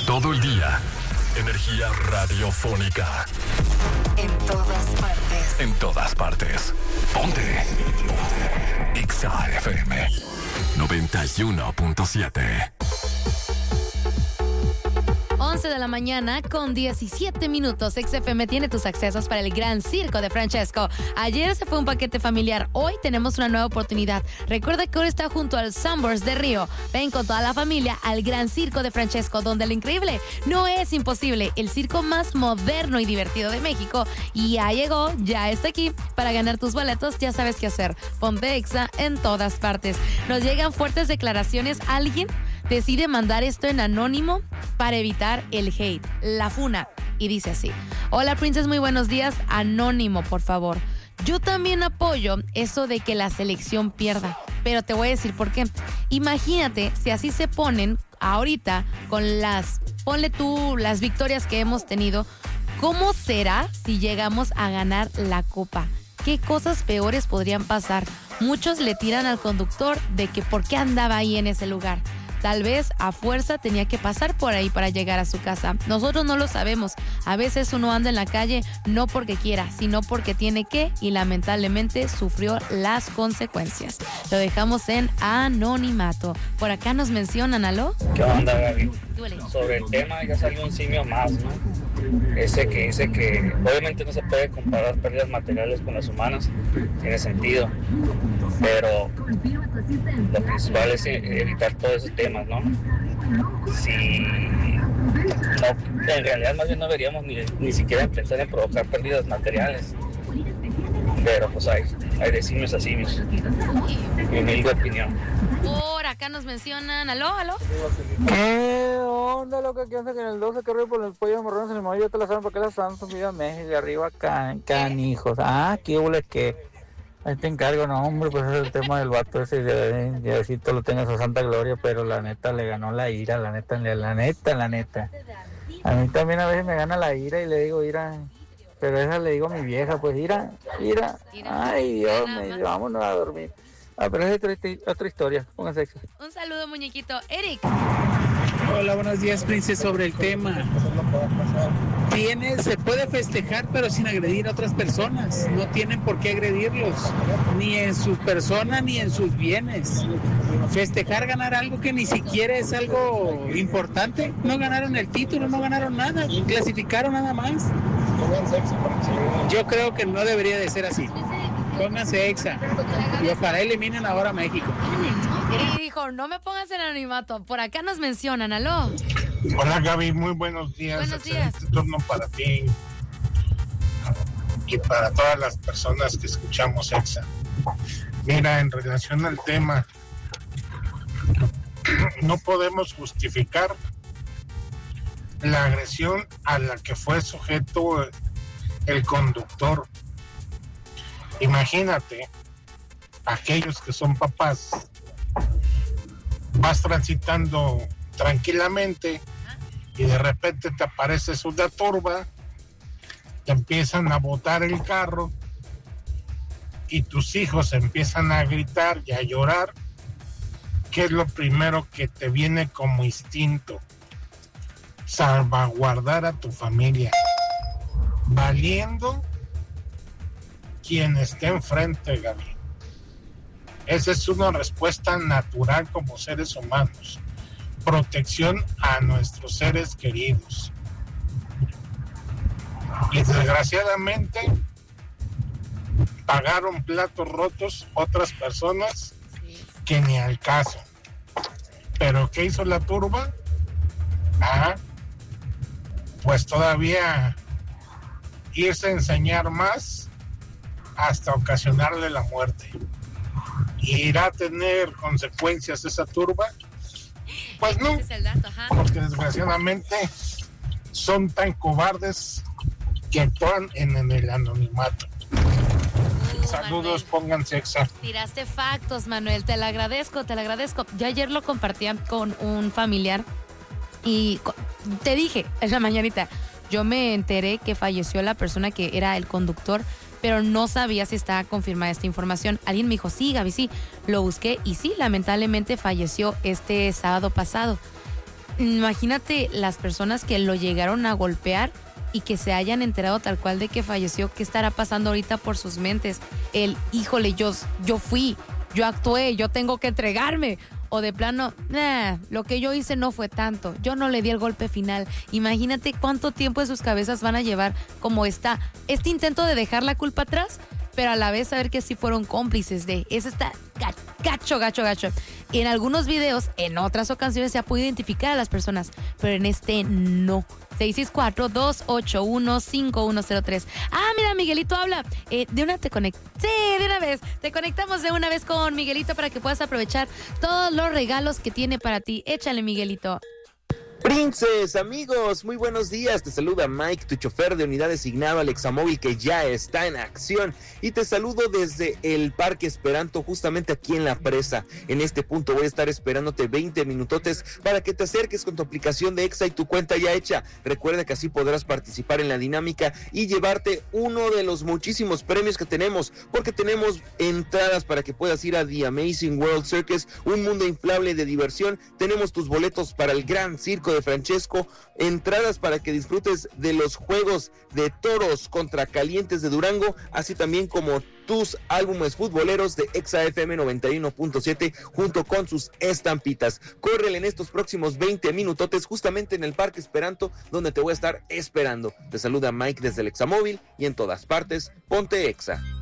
Todo el día. Energía radiofónica. En todas partes. En todas partes. Ponte. Exa FM 91.7. 11 de la mañana con 17 minutos. XFM tiene tus accesos para el Gran Circo de Francesco. Ayer se fue un paquete familiar. Hoy tenemos una nueva oportunidad. Recuerda que ahora está junto al Sunburst de Río. Ven con toda la familia al Gran Circo de Francesco, donde lo increíble no es imposible. El circo más moderno y divertido de México. Y ya llegó, ya está aquí. Para ganar tus boletos ya sabes qué hacer. Ponte Exa en todas partes. Nos llegan fuertes declaraciones. ¿Alguien decide mandar esto en anónimo para evitar el hate, la funa? Y dice así: hola Princess, muy buenos días. Anónimo, por favor. Yo también apoyo eso de que la selección pierda, pero te voy a decir por qué. Imagínate si así se ponen ahorita con ponle tú las victorias que hemos tenido. ¿Cómo será si llegamos a ganar la copa? ¿Qué cosas peores podrían pasar? Muchos le tiran al conductor de que por qué andaba ahí en ese lugar. Tal vez a fuerza tenía que pasar por ahí para llegar a su casa. Nosotros no lo sabemos. A veces uno anda en la calle no porque quiera, sino porque tiene que, y lamentablemente sufrió las consecuencias. Lo dejamos en anonimato. Por acá nos mencionan, ¿aló? ¿Qué onda, Gaby? Duele. Sobre el tema ya salió un simio más, ¿no? Ese que dice que obviamente no se puede comparar pérdidas materiales con las humanas. Tiene sentido. Pero lo principal es evitar todos esos temas, ¿no? Si no, en realidad más bien no deberíamos ni siquiera pensar en provocar pérdidas materiales. Pero pues hay de simios a simios. Mi humilde opinión. Por acá nos mencionan, ¿aló? ¿Qué onda, loca? ¿Qué onda? Que en el 12 que río por el pollo morrones en el mayo, ya te la saben, ¿para qué la saben? Vida México, arriba canijos. ¿Qué huele que? Ahí te encargo, no, hombre, pues es el tema del vato ese, ya sí te lo tengas a santa gloria, pero la neta le ganó la ira, la neta. A mí también a veces me gana la ira y le digo, ira, pero esa le digo a mi vieja, pues ira, ay Dios, vámonos a dormir. Pero es otra historia, pónganse Exa. Un saludo, muñequito. Eric. Hola, buenos días, Princess. Sobre el tema, se puede festejar pero sin agredir a otras personas. No tienen por qué agredirlos, ni en su persona ni en sus bienes. Festejar, ganar algo que ni siquiera es algo importante. No ganaron el título, no ganaron nada, clasificaron nada más. Yo creo que no debería de ser así. Pónganse Exa y ojalá eliminen ahora a México. Y dijo, no me pongas en anonimato. Por acá nos mencionan, ¿aló? Hola Gaby, muy buenos días. Buenos días. Turno para ti y para todas las personas que escuchamos Exa. Mira, en relación al tema, no podemos justificar la agresión a la que fue sujeto el conductor. Imagínate, aquellos que son papás, vas transitando tranquilamente y de repente te aparece una turba, te empiezan a botar el carro y tus hijos empiezan a gritar y a llorar. ¿Qué es lo primero que te viene como instinto? Salvaguardar a tu familia, valiendo quien esté enfrente, Gaby. Esa es una respuesta natural como seres humanos. Protección a nuestros seres queridos. Y desgraciadamente pagaron platos rotos otras personas que ni al caso. ¿Pero qué hizo la turba? Pues todavía irse a enseñar más hasta ocasionarle la muerte. ¿Y irá a tener consecuencias esa turba? Pues no, porque desgraciadamente son tan cobardes que actúan en el anonimato. Saludos, Manuel. Pónganse Exa. Tiraste factos, Manuel, te lo agradezco. Yo ayer lo compartía con un familiar y te dije en la mañanita, yo me enteré que falleció la persona que era el conductor, pero no sabía si estaba confirmada esta información. Alguien me dijo, sí, Gaby, sí. Lo busqué y sí, lamentablemente falleció este sábado pasado. imagínate las personas que lo llegaron a golpear y que se hayan enterado tal cual de que falleció. ¿Qué estará pasando ahorita por sus mentes? Híjole, yo fui, yo actué, yo tengo que entregarme. O de plano, lo que yo hice no fue tanto, yo no le di el golpe final. Imagínate cuánto tiempo en sus cabezas van a llevar como este intento de dejar la culpa atrás, pero a la vez saber que sí fueron cómplices de. Eso está gacho. Y en algunos videos, en otras ocasiones se ha podido identificar a las personas, pero en este no. 664-281-5103. Mira, Miguelito habla. De una vez. Te conectamos de una vez con Miguelito para que puedas aprovechar todos los regalos que tiene para ti. Échale, Miguelito. Princes, amigos, muy buenos días. Te saluda Mike, tu chofer de unidad designado al Examóvil, que ya está en acción. Y te saludo desde el Parque Esperanto, justamente aquí en La Presa. En este punto voy a estar esperándote 20 minutotes para que te acerques con tu aplicación de Exa y tu cuenta ya hecha. Recuerda que así podrás participar en la dinámica y llevarte uno de los muchísimos premios que tenemos, porque tenemos entradas para que puedas ir a The Amazing World Circus, un mundo inflable de diversión. Tenemos tus boletos para el Gran Circo de Francesco, entradas para que disfrutes de los juegos de toros contra Calientes de Durango, así también como tus álbumes futboleros de Exa FM 91.7 junto con sus estampitas. Córrele en estos próximos 20 minutotes justamente en el Parque Esperanto, donde te voy a estar esperando. Te saluda Mike desde el Examóvil y en todas partes, ponte Exa.